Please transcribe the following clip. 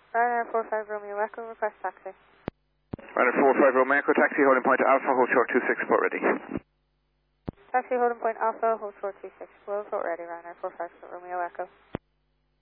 Ryanair 45 Romeo Echo, request taxi. Ryanair 45 Romeo Echo, taxi, holding point Alpha, hold short 26, port ready. Taxi holding point Alpha, hold short 26. Will port ready, Ryanair 45 Romeo Echo.